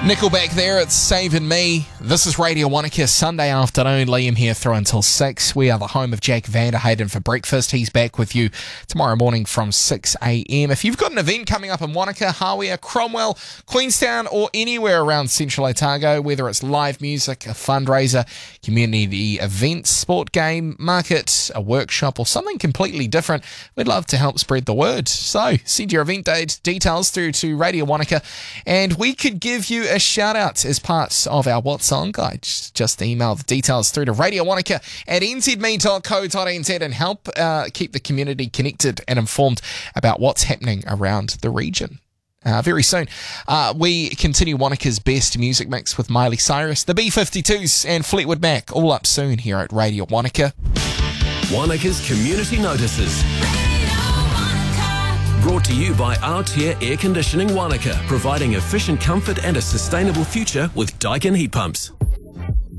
Nickelback there, it's Saving Me. This is Radio Wanaka, Sunday afternoon. Liam here through until 6. We are the home of Jack Vanderhayden for breakfast. He's back with you tomorrow morning from 6 a.m. If you've got an event coming up in Wanaka, Hawea, Cromwell, Queenstown or anywhere around Central Otago, whether it's live music, a fundraiser, community event, sport game, market, a workshop or something completely different, we'd love to help spread the word. So send your event details through to Radio Wanaka and we could give you a shout out as part of our What's On guide. Just email the details through to radiowanaka@nzme.co.nz and help keep the community connected and informed about what's happening around the region. Very soon, we continue Wanaka's best music mix with Miley Cyrus, the B-52s and Fleetwood Mac, all up soon here at Radio Wanaka. Wanaka's Community Notices. Brought to you by Aotea Air Conditioning Wanaka, providing efficient comfort and a sustainable future with Daikin heat pumps.